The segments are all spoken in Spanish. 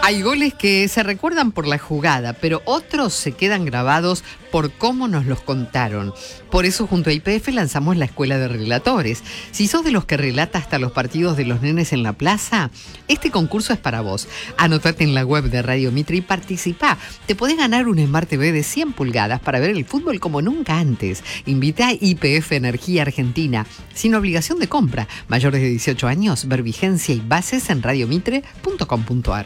Hay goles que se recuerdan por la jugada, pero otros se quedan grabados por cómo nos los contaron. Por eso junto a YPF lanzamos la Escuela de Relatores. Si sos de los que relata hasta los partidos de los nenes en la plaza, este concurso es para vos. Anotate en la web de Radio Mitre y participá. Te podés ganar un Smart TV de 100 pulgadas para ver el fútbol como nunca antes. Invita a YPF Energía Argentina, sin obligación de compra. Mayores de 18 años, ver vigencia y bases en radiomitre.com.ar.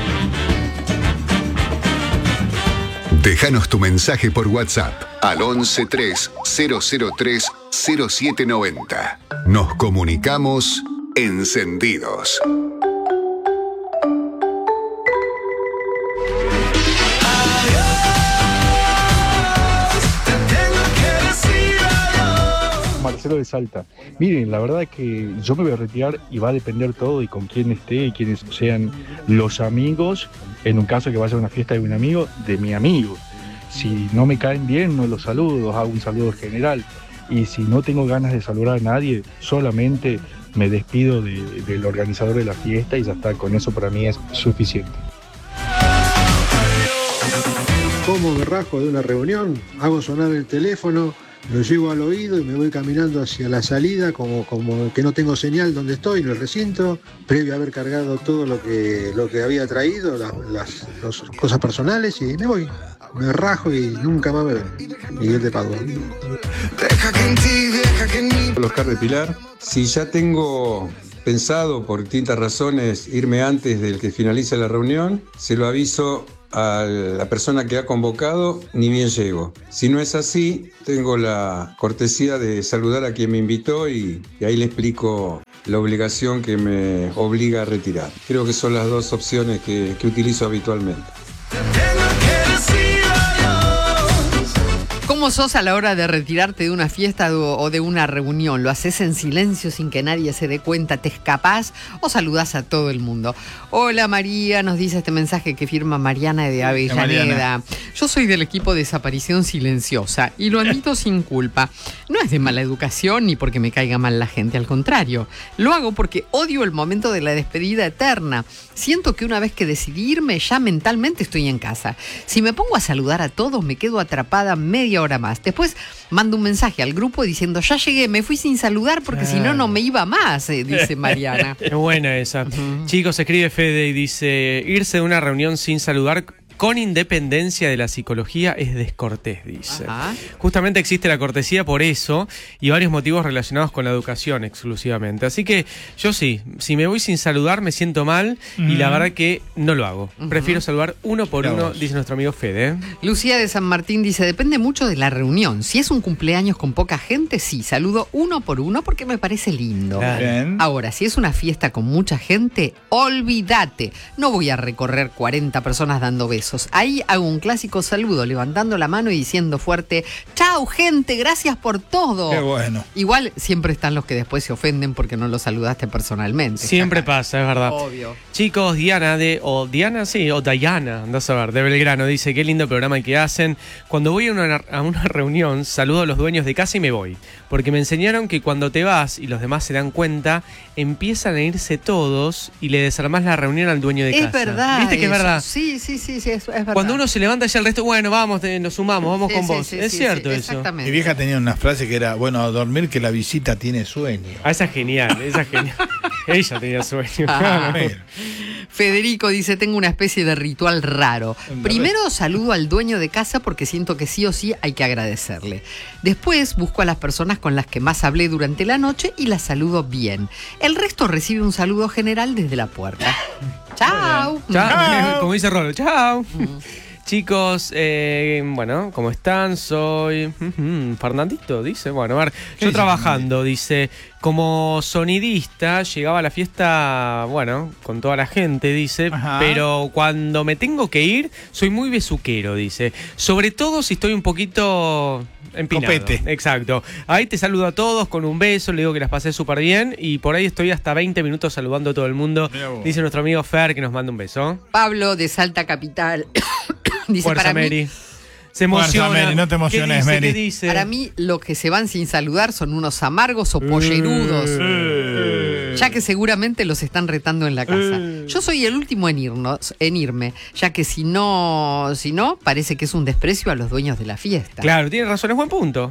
Déjanos tu mensaje por WhatsApp al 11 003 0790. Nos comunicamos encendidos. Marcelo de Salta. Miren, la verdad es que yo me voy a retirar y va a depender todo de con quién esté y quiénes sean los amigos, en un caso que vaya a una fiesta de un amigo, de mi amigo. Si no me caen bien, no los saludo, hago un saludo general. Y si no tengo ganas de saludar a nadie, solamente me despido del organizador de la fiesta y ya está, con eso para mí es suficiente. ¿Cómo me rasco de una reunión? Hago sonar el teléfono, lo llevo al oído y me voy caminando hacia la salida como que no tengo señal donde estoy, en el recinto, previo a haber cargado todo lo que había traído, las cosas personales, y me voy. Me rajo y nunca más me ven. Miguel de Padua. Oscar de Pilar. Si ya tengo pensado por distintas razones irme antes del que finalice la reunión, se lo aviso a la persona que ha convocado, ni bien llego. Si no es así, tengo la cortesía de saludar a quien me invitó y ahí le explico la obligación que me obliga a retirar. Creo que son las dos opciones que utilizo habitualmente. ¿Cómo sos a la hora de retirarte de una fiesta o de una reunión? ¿Lo haces en silencio sin que nadie se dé cuenta? ¿Te escapás o saludás a todo el mundo? Hola María, nos dice este mensaje que firma Mariana de Avellaneda. Yo soy del equipo Desaparición Silenciosa y lo admito sin culpa. No es de mala educación ni porque me caiga mal la gente, al contrario. Lo hago porque odio el momento de la despedida eterna. Siento que una vez que decidí irme, ya mentalmente estoy en casa. Si me pongo a saludar a todos, me quedo atrapada media hora más. Después mando un mensaje al grupo diciendo, ya llegué, me fui sin saludar porque si no, no me iba más, dice Mariana. Qué buena esa. Chicos, escribe Fede y dice, irse de una reunión sin saludar con independencia de la psicología es descortés, dice. Ajá. Justamente existe la cortesía por eso y varios motivos relacionados con la educación exclusivamente. Así que yo sí, si me voy sin saludar me siento mal y la verdad que no lo hago. Prefiero saludar uno por uno, dice nuestro amigo Fede. Lucía de San Martín dice, depende mucho de la reunión. Si es un cumpleaños con poca gente, sí, saludo uno por uno porque me parece lindo. Claro. Ahora, si es una fiesta con mucha gente, olvídate. No voy a recorrer 40 personas dando besos. Ahí hago un clásico saludo, levantando la mano y diciendo fuerte, chau gente, gracias por todo. Qué bueno. Igual siempre están los que después se ofenden porque no los saludaste personalmente. Siempre pasa, es verdad. Obvio. Chicos, Diana, andás a ver, de Belgrano, dice, qué lindo programa que hacen. Cuando voy a una reunión, saludo a los dueños de casa y me voy. Porque me enseñaron que cuando te vas y los demás se dan cuenta, empiezan a irse todos y le desarmás la reunión al dueño de casa. Es verdad. ¿Viste que es verdad? Sí, es verdad. Cuando uno se levanta ya el resto, bueno, vamos, nos sumamos, vamos con vos. Es cierto eso. Mi vieja tenía una frase que era, bueno, a dormir que la visita tiene sueño. Esa es genial. Ella tenía sueño. Federico dice, tengo una especie de ritual raro. Primero saludo al dueño de casa porque siento que sí o sí hay que agradecerle. Después busco a las personas con las que más hablé durante la noche y las saludo bien. El resto recibe un saludo general desde la puerta. ¡Chao! ¡Chao! Como dice Rolo, ¡chao! Chicos, bueno, ¿cómo están? Soy Fernandito, dice. Bueno, a ver, yo trabajando, dice, como sonidista, llegaba a la fiesta, bueno, con toda la gente, dice, pero cuando me tengo que ir, soy muy besuquero, dice. Sobre todo si estoy un poquito empinado. Copete. Exacto. Ahí te saludo a todos con un beso, le digo que las pasé súper bien y por ahí estoy hasta 20 minutos saludando a todo el mundo. Dice nuestro amigo Fer que nos manda un beso. Pablo de Salta Capital dice, Fuerza, para Mary. mí, se emociona. Fuerza, Mary, no te emociones, Mary. ¿Qué dice? Para mí, los que se van sin saludar son unos amargos o pollerudos. ya que seguramente los están retando en la casa. Yo soy el último en irme, ya que si no, parece que es un desprecio a los dueños de la fiesta. Claro, tienes razón, es buen punto.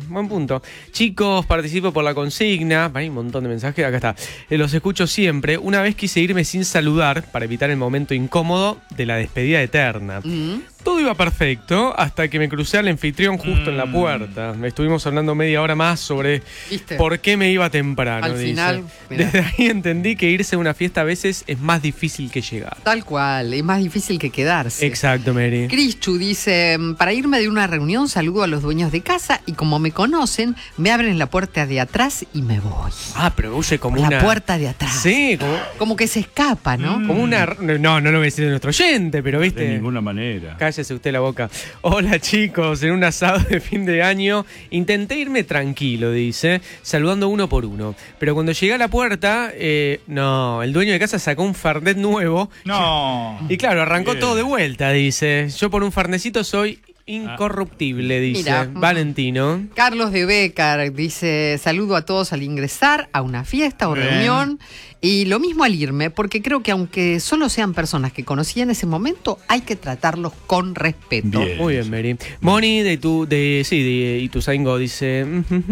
Chicos, participo por la consigna. Hay un montón de mensajes, acá está. Los escucho siempre. Una vez quise irme sin saludar para evitar el momento incómodo de la despedida eterna. Todo iba perfecto hasta que me crucé al anfitrión justo en la puerta. Estuvimos hablando media hora más sobre por qué me iba temprano. Al final, desde ahí entendí que irse a una fiesta a veces es más difícil que llegar. Tal cual, es más difícil que quedarse. Exacto, Mary. Crichu dice, para irme de una reunión saludo a los dueños de casa y como me conocen, me abren la puerta de atrás y me voy. Ah, pero use como la puerta de atrás. Sí, como que se escapa, ¿no? Como una... No lo voy a decir de nuestro oyente, pero viste... De ninguna manera. Cállese usted la boca. Hola chicos, en un asado de fin de año intenté irme tranquilo, dice, saludando uno por uno. Pero cuando llegué a la puerta, el dueño de casa sacó un Fernet nuevo. No. Y claro, arrancó todo de vuelta, dice. Yo por un Fernecito soy incorruptible, dice. Mira. Valentino. Carlos de Becar dice, saludo a todos al ingresar a una fiesta o reunión. Y lo mismo al irme, porque creo que aunque solo sean personas que conocí en ese momento, hay que tratarlos con respeto. Bien. Muy bien, Mary. Moni de Ituzaingó dice,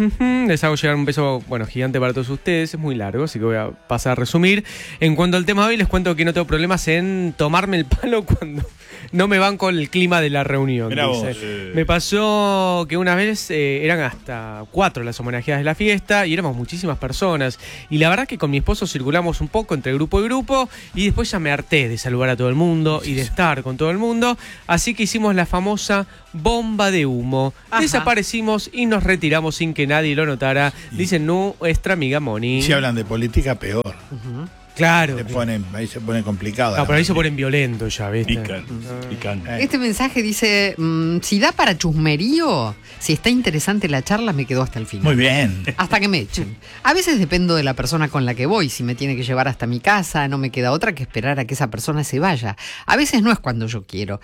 les hago llegar un beso, gigante para todos ustedes, es muy largo, así que voy a pasar a resumir. En cuanto al tema de hoy, les cuento que no tengo problemas en tomarme el palo cuando no me van con el clima de la reunión. Mirá vos. Me pasó que una vez eran hasta 4 las homenajeadas de la fiesta y éramos muchísimas personas. Y la verdad que con mi esposo circulamos un poco entre grupo y grupo y después ya me harté de saludar a todo el mundo y de estar con todo el mundo. Así que hicimos la famosa bomba de humo. Ajá. Desaparecimos y nos retiramos sin que nadie lo notara. Dice nuestra amiga Moni. Si hablan de política, peor. Claro. Ahí se pone complicado. No, pero ahí se ponen violentos ya, ¿viste? Picante. Este mensaje dice, si da para chusmerío, si está interesante la charla, me quedo hasta el final. Muy bien. Hasta que me echen. A veces dependo de la persona con la que voy. Si me tiene que llevar hasta mi casa, no me queda otra que esperar a que esa persona se vaya. A veces no es cuando yo quiero.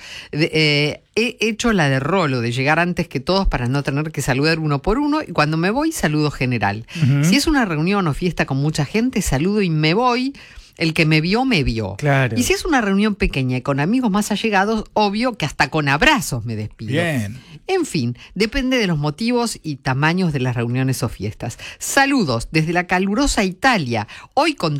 He hecho la de Rolo, de llegar antes que todos para no tener que saludar uno por uno. Y cuando me voy, saludo general. Si es una reunión o fiesta con mucha gente, saludo y me voy. El que me vio, me vio. Claro. Y si es una reunión pequeña y con amigos más allegados, obvio que hasta con abrazos me despido. Bien. En fin, depende de los motivos y tamaños de las reuniones o fiestas. Saludos desde la calurosa Italia. Hoy con Qué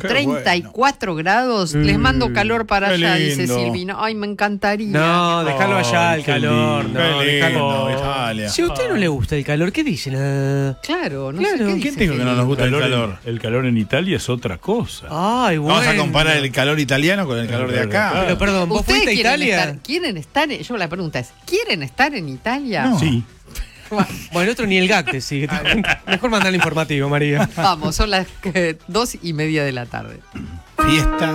34 grados. Les mando calor para qué allá, dice lindo. Silvina. Ay, me encantaría. No, déjalo allá, el qué calor. lindo. No, Qué déjalo. lindo, Italia. Si a usted no le gusta el calor, ¿qué dicen? Claro, no Claro, sé qué ¿quién dice dijo que no nos gusta el calor? El calor en Italia es otra cosa. Ay, bueno. Vamos a comparar el calor italiano con el calor de acá. Pero perdón, ¿vos ¿Ustedes fuiste a Italia? quieren estar yo la pregunta es, ¿quieren estar en Italia? No. Sí. Bueno, el otro ni el GAC te sigue. Mejor mandar el informativo, María. Vamos, son las 2:30 de la tarde. Fiesta.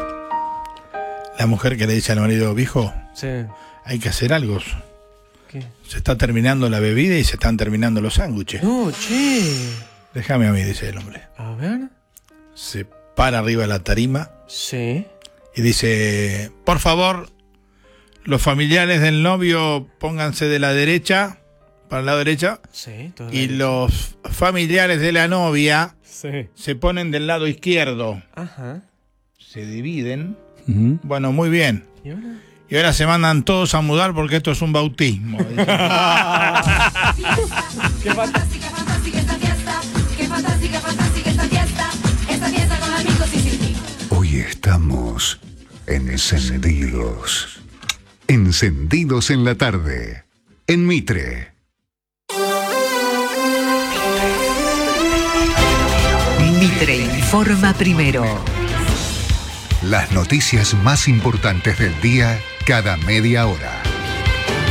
La mujer que le dice al marido, viejo, Sí. hay que hacer algo. ¿Qué? Se está terminando la bebida y se están terminando los sándwiches. No, che. Déjame a mí, dice el hombre. A ver. Se para arriba de la tarima Sí. y dice, por favor, los familiares del novio pónganse de la derecha, para el lado derecho, Sí. Todo y bien. los familiares de la novia Sí. se ponen del lado izquierdo. Ajá. Se dividen. Ujú. Bueno, muy bien. ¿Y ahora? Y ahora se mandan todos a mudar porque esto es un bautismo. Dice. Qué Fantástica, fantástica esta fiesta. Qué fantástica, fantástica esta fiesta. Esta fiesta con amigos y sin ti. Hoy estamos encendidos. Encendidos en la tarde. En Mitre. Mitre informa primero. Las noticias más importantes del día cada media hora.